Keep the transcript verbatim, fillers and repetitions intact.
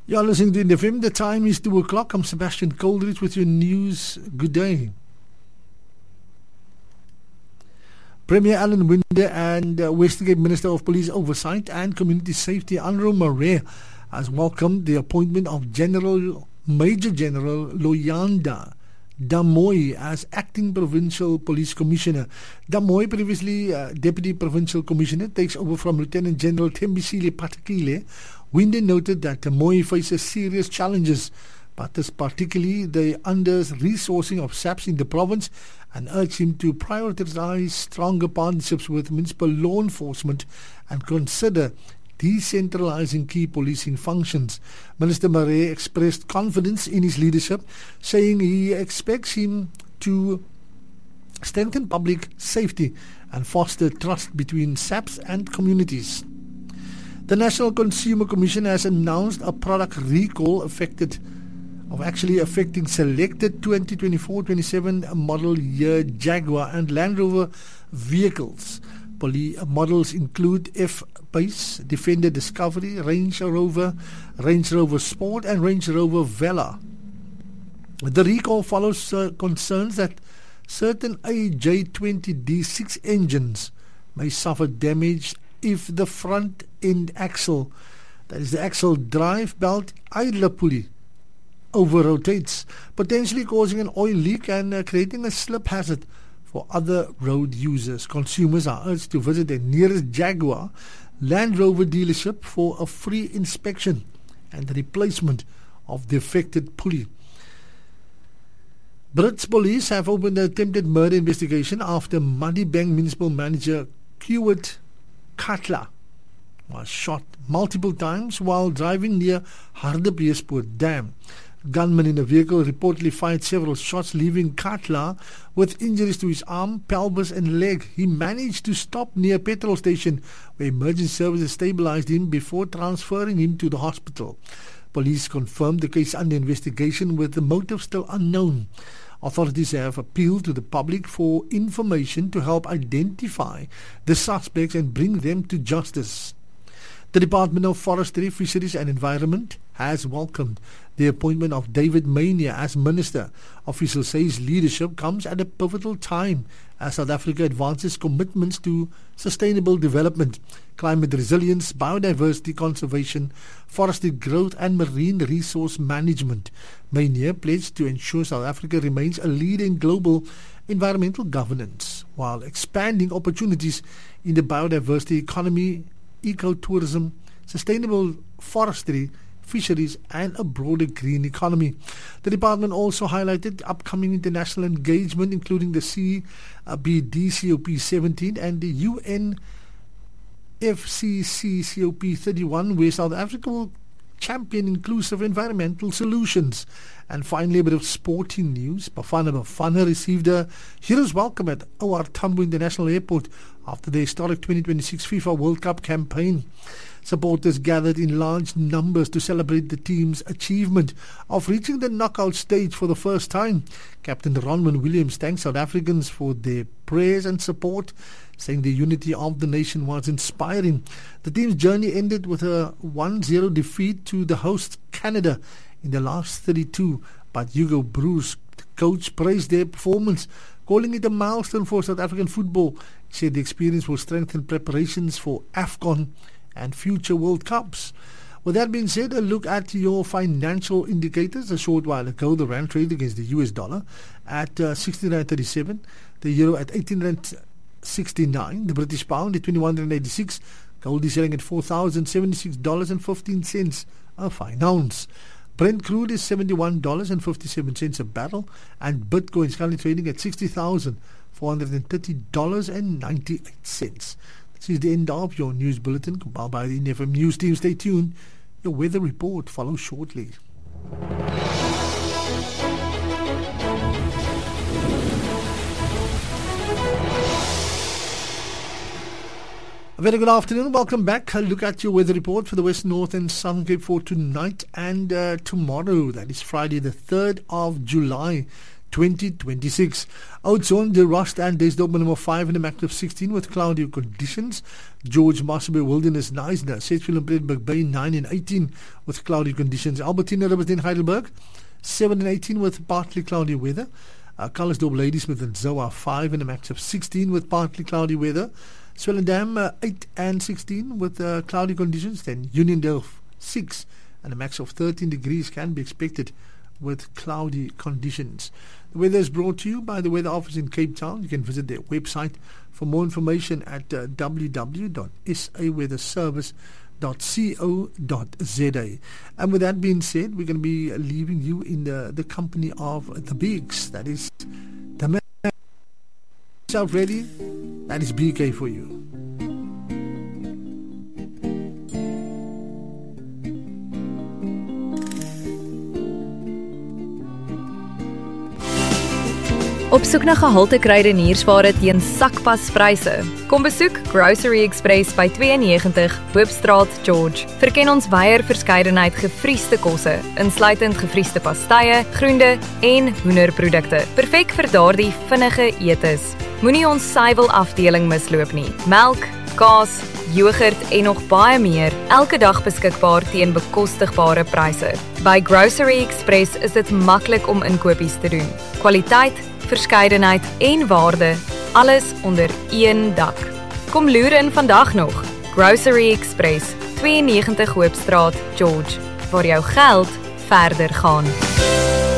You're listening to N F M. The time is two o'clock. I'm Sebastian Coldridge with your news. Good day. Premier Alan Winde and uh, Western Cape Minister of Police Oversight and Community Safety, Anro Marais, has welcomed the appointment of General Major General Loyanda Damoy as Acting Provincial Police Commissioner. Damoy, previously uh, Deputy Provincial Commissioner, takes over from Lieutenant General Thembisile Patekile. Winde noted that Damoy faces serious challenges, but this particularly the under-resourcing of S A Ps in the province, and urged him to prioritize stronger partnerships with municipal law enforcement and consider decentralizing key policing functions. Minister Marais expressed confidence in his leadership, saying he expects him to strengthen public safety and foster trust between S A Ps and communities. The National Consumer Commission has announced a product recall affected of actually affecting selected twenty twenty-four twenty-seven model year Jaguar and Land Rover vehicles. Poli- models include F-Pace, Defender Discovery, Range Rover, Range Rover Sport and Range Rover Vela. The recall follows uh, concerns that certain A J twenty D six engines may suffer damage if the front end axle, that is the axle drive belt idler pulley, over-rotates, potentially causing an oil leak and uh, creating a slip hazard for other road users. Consumers are urged to visit their nearest Jaguar Land Rover dealership for a free inspection and replacement of the affected pulley. Brits police have opened an attempted murder investigation after Muddybank municipal manager Kuwait Katla was shot multiple times while driving near Hardebeespoort Dam. Gunmen in a vehicle reportedly fired several shots, leaving Katla with injuries to his arm, pelvis and leg. He managed to stop near a petrol station where emergency services stabilized him before transferring him to the hospital. Police confirmed the case under investigation, with the motive still unknown. Authorities have appealed to the public for information to help identify the suspects and bring them to justice. The Department of Forestry, Fisheries and Environment has welcomed the appointment of David Mania as Minister. Officials say his leadership comes at a pivotal time as South Africa advances commitments to sustainable development, climate resilience, biodiversity conservation, forestry growth and marine resource management. Mania pledged to ensure South Africa remains a leader in global environmental governance while expanding opportunities in the biodiversity economy, ecotourism, sustainable forestry, fisheries and a broader green economy. The department also highlighted upcoming international engagement, including the C B D C O P seventeen and the U N F C C C O P thirty-one, where South Africa will champion inclusive environmental solutions. And finally, a bit of sporting news. Bafana Bafana received a hero's welcome at O R Tambo International Airport after the historic twenty twenty-six FIFA World Cup campaign. Supporters gathered in large numbers to celebrate the team's achievement of reaching the knockout stage for the first time. Captain Ronwen Williams thanked South Africans for their prayers and support, saying the unity of the nation was inspiring. The team's journey ended with a one zero defeat to the host Canada in the last thirty-two, but Hugo Broos, the coach, praised their performance, calling it a milestone for South African football. He said the experience will strengthen preparations for AFCON and future World Cups. With that being said, a look at your financial indicators. A short while ago, the rand traded against the U S dollar at uh, sixteen rand thirty-seven, the euro at eighteen rand sixty-nine, the British pound at twenty-one rand eighty-six, gold is selling at four thousand seventy-six dollars and fifteen cents a fine ounce. Brent crude is seventy-one dollars and fifty-seven cents a barrel, and Bitcoin is currently trading at sixty thousand four hundred thirty dollars and ninety-eight cents. This is the end of your news bulletin compiled by the N F M News team. Stay tuned. Your weather report follows shortly. A very good afternoon. Welcome back. A look at your weather report for the West, North and Southern Cape for tonight and uh, tomorrow. That is Friday the third of July twenty twenty-six. Oudtshoorn, De Rust and Desdorp number five in a max of sixteen with cloudy conditions. George Marsabay Wilderness Neisner, Sedgefield and Bredberg Bay nine and eighteen with cloudy conditions. Albertina Riversdene Heidelberg seven and eighteen with partly cloudy weather. Uh, Calisdorp Ladysmith and Zoa five in a max of sixteen with partly cloudy weather. Swellendam uh, eight and sixteen with uh, cloudy conditions. Then Uniondale six and a max of thirteen degrees can be expected with cloudy conditions. The weather is brought to you by the Weather Office in Cape Town. You can visit their website for more information at uh, w w w dot s a weather service dot co dot z a. And with that being said, we're going to be leaving you in the, the company of the Bigs. That is the man yourself ready. That is B K for you. Op soek na gehalte kruideniersware teen sakpaspryse. Kom besoek Grocery Express by tweeënnegentig Hoopstraat, George. Verken ons wyeer verskeidenheid gevriesde kosse, insluitend gevriesde pastye, groente en hoenderprodukte. Perfek vir daardie vinnige etes. Moenie ons suiwel afdeling misloop nie. Melk, kaas, yoghurt en nog baie meer, elke dag beskikbaar teen bekostigbare pryse. By Grocery Express is dit maklik om inkopies te doen. Kwaliteit, verskeidenheid en waarde, alles onder een dak. Kom loer in vandag nog. Grocery Express, tweeënnegentig Hoopstraat, George, waar jou geld verder gaan.